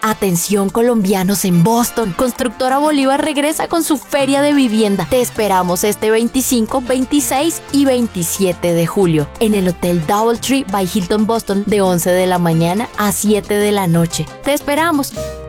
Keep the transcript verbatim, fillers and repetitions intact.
Atención colombianos en Boston, Constructora Bolívar regresa con su feria de vivienda. Te esperamos este veinticinco, veintiséis y veintisiete de julio en el Hotel Doubletree by Hilton Boston de once de la mañana a siete de la noche. Te esperamos.